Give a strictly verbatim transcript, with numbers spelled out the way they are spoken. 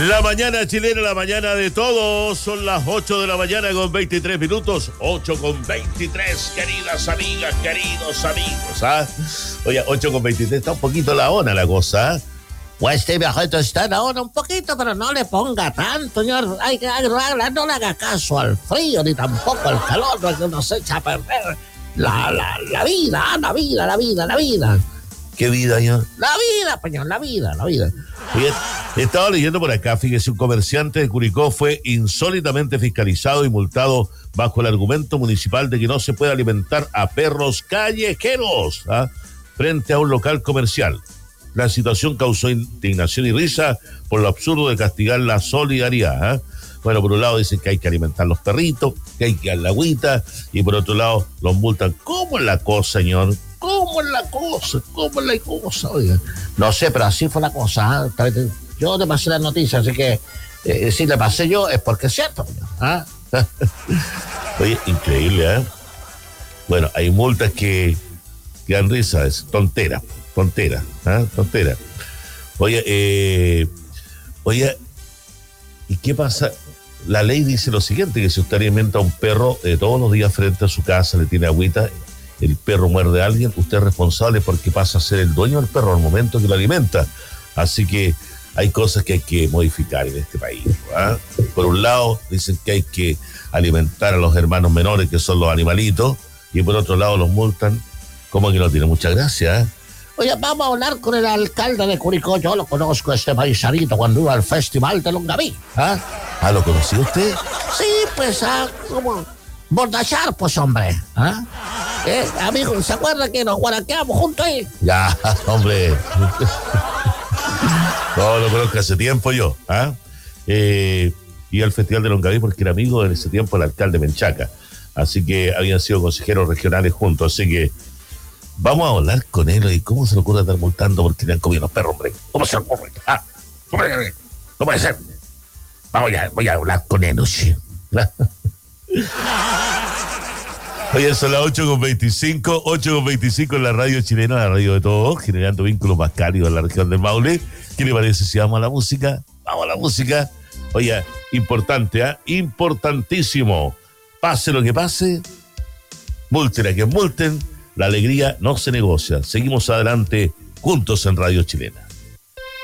La mañana chilena, la mañana de todos, son las ocho de la mañana con veintitrés minutos, ocho con veintitrés, queridas amigas, queridos amigos, ¿ah? Oye, ocho con veintitrés, está un poquito la ona la cosa, ¿ah? Pues este viejito está en la onda un poquito, pero no le ponga tanto, señor. Hay que agregarle, no le haga caso al frío, ni tampoco al calor, no es que nos echa a perder la, la, la vida, la vida, la vida, la vida. ¿Qué vida, señor? La vida, señor, la vida, la vida. Bien, estaba leyendo por acá, fíjese, un comerciante de Curicó fue insólitamente fiscalizado y multado bajo el argumento municipal de que no se puede alimentar a perros callejeros, ¿ah? frente a un local comercial. La situación causó indignación y risa por lo absurdo de castigar la solidaridad, ¿eh? Bueno, por un lado dicen que hay que alimentar los perritos, que hay que dar la agüita, y por otro lado los multan. ¿Cómo es la cosa, señor? ¿Cómo es la cosa? ¿Cómo es la cosa? Oiga, no sé, pero así fue la cosa, ¿eh? Yo te pasé las noticias, así que eh, si le pasé yo es porque es cierto, ¿eh? Oye, increíble, ¿eh? Bueno, hay multas que, que dan risa, es tontera. Tontera, ¿eh? Tontera. Oye, eh, oye, ¿y qué pasa? La ley dice lo siguiente, que si usted alimenta a un perro eh, todos los días frente a su casa, le tiene agüita, el perro muerde a alguien, usted es responsable porque pasa a ser el dueño del perro al momento que lo alimenta. Así que hay cosas que hay que modificar en este país, ¿eh? Por un lado, dicen que hay que alimentar a los hermanos menores, que son los animalitos, y por otro lado los multan, como que no tiene mucha gracia, ¿eh? Oye, vamos a hablar con el alcalde de Curicó. Yo lo conozco, este paisanito, cuando iba al Festival de Longaví. ¿Ah? ¿Ah, lo conoció usted? Sí, pues, ah, como bordachar, pues, hombre. ¿Ah? ¿Eh, amigo, ¿se acuerda que nos guaraqueamos juntos ahí? Ya, hombre. No, lo conozco hace tiempo yo. ¿Ah? Eh, y al Festival de Longaví porque era amigo en ese tiempo del alcalde Menchaca. Así que habían sido consejeros regionales juntos, así que vamos a hablar con él y cómo se le ocurre estar multando porque le han comido los perros, hombre. ¿Cómo se le ocurre? Ah, no puede ser. Vamos ya, voy a hablar con él, ¿sí? Oye, son las ocho con veinticinco, ocho con veinticinco en la radio chilena, la radio de todos, generando vínculos más cálidos en la región del Maule. ¿Qué le parece si vamos a la música? Vamos a la música. Oye, importante, ¿ah? ¿eh? Importantísimo. Pase lo que pase, multen a quien multen. La alegría no se negocia. Seguimos adelante juntos en Radio Chilena.